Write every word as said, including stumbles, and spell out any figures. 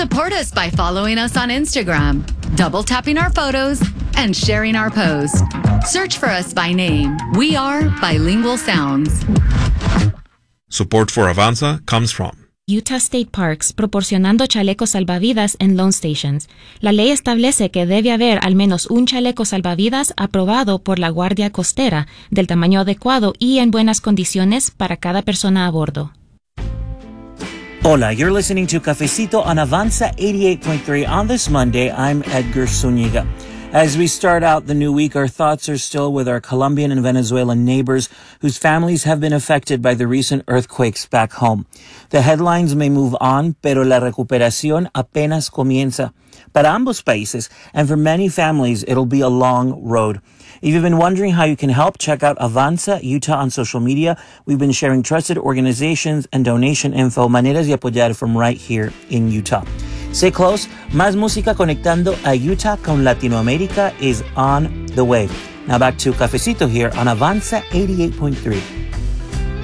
Support us by following us on Instagram, double tapping our photos, and sharing our post. Search for us by name. We are Bilingual Sounds. Support for Avanza comes from Utah State Parks, proporcionando chalecos salvavidas en loan stations. La ley establece que debe haber al menos un chaleco salvavidas aprobado por la Guardia Costera, del tamaño adecuado y en buenas condiciones para cada persona a bordo. Hola, you're listening to Cafecito on Avanza eighty-eight point three. On this Monday, I'm Edgar Zuniga. As we start out the new week, our thoughts are still with our Colombian and Venezuelan neighbors whose families have been affected by the recent earthquakes back home. The headlines may move on, pero la recuperación apenas comienza. Para ambos países, and for many families, it'll be a long road. If you've been wondering how you can help, check out Avanza Utah on social media. We've been sharing trusted organizations and donation info, maneras de apoyar from right here in Utah. Stay close. Más música conectando a Utah con Latinoamérica is on the way. Now back to Cafecito here on Avanza eighty-eight point three.